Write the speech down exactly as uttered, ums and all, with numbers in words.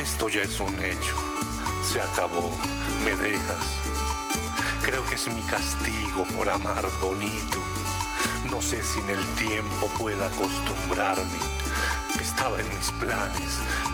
Esto ya es un hecho. Se acabó. Me dejas. Creo que es mi castigo por amar bonito. No sé si en el tiempo pueda acostumbrarme. Estaba en mis planes.